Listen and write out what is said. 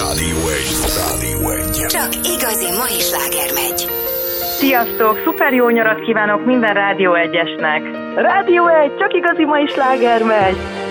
Rádió 1. Csak igazi mai sláger megy. Sziasztok! Szuper jó nyarat kívánok minden Rádió 1-esnek! Rádió 1, csak igazi mai sláger megy!